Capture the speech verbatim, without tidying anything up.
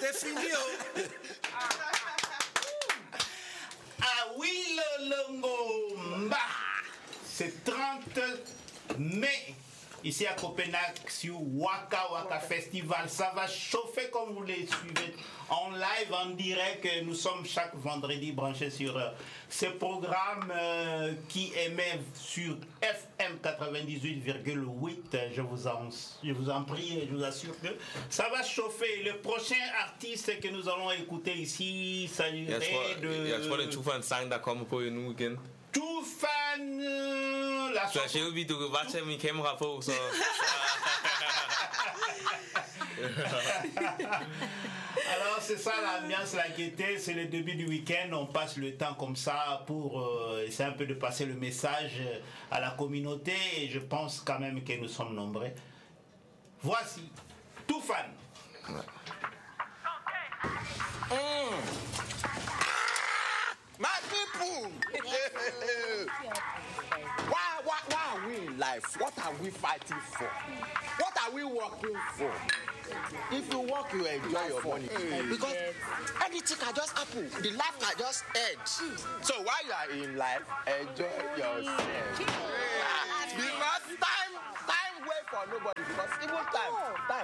c'est fini. Oh. Ah oui, le Longo. Bah, c'est trente mai. Ici à Copenhague, sur Waka Waka Festival. Ça va chauffer comme vous les suivez en live, en direct. Nous sommes chaque vendredi branchés sur euh, ce programme euh, qui émet sur F M quatre-vingt-dix-huit virgule huit. Je vous en, je vous en prie, je vous assure que ça va chauffer. Le prochain artiste que nous allons écouter ici s'agirait de... Jeg tror, det er Tufan sang, der kommer på nu igen. Tufan, euh, la Så jeg siger, vi du kan bare tage min kamera på, så... Alors c'est ça l'ambiance, la gaieté, c'est le début du week-end, on passe le temps comme ça pour euh, essayer un peu de passer le message à la communauté et je pense quand même que nous sommes nombreux. Voici Tufan. Mm. My people, why, why, why are we in life? What are we fighting for? What are we working for? If you work, you enjoy your money. Mm. Because anything can just happen. The life can just end. So while you are in life, enjoy yourself. Because time, time wait for nobody. Because even time, time.